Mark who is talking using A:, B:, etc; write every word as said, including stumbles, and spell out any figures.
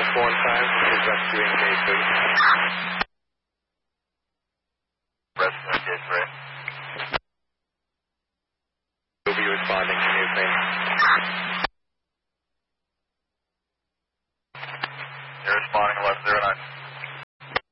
A: F one five, this is rescuing K three.
B: Rescuing K three.
A: We'll be responding to new thing.
B: You're responding